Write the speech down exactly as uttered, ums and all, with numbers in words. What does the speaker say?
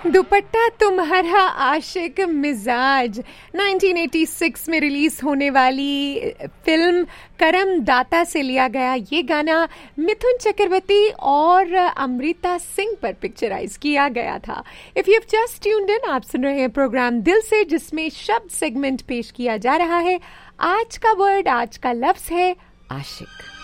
दुपट्टा तुम्हारा आशिक मिजाज nineteen eighty six में रिलीज होने वाली फिल्म करम दाता से लिया गया ये गाना मिथुन चक्रवर्ती और अमृता सिंह पर पिक्चराइज किया गया था। If you have just tuned in, आप सुन रहे हैं प्रोग्राम दिल से, जिसमें शब्द सेगमेंट पेश किया जा रहा है। आज का वर्ड, आज का लफ्ज है आशिक।